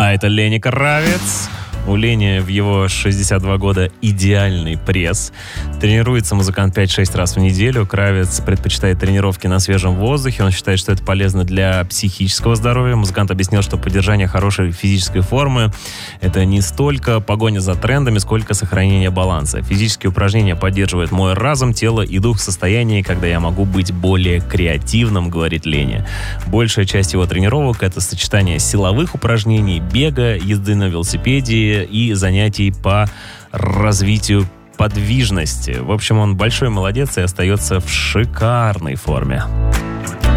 Да, это Леня Кравец. У Лени в его 62 года идеальный пресс. Тренируется музыкант 5-6 раз в неделю. Кравец предпочитает тренировки на свежем воздухе. Он считает, что это полезно для психического здоровья. Музыкант объяснил, что поддержание хорошей физической формы — это не столько погоня за трендами, сколько сохранение баланса. Физические упражнения поддерживают мой разум, тело и дух в состоянии, когда я могу быть более креативным, говорит Леня. Большая часть его тренировок — это сочетание силовых упражнений, бега, езды на велосипеде и занятий по развитию подвижности. В общем, он большой молодец и остается в шикарной форме.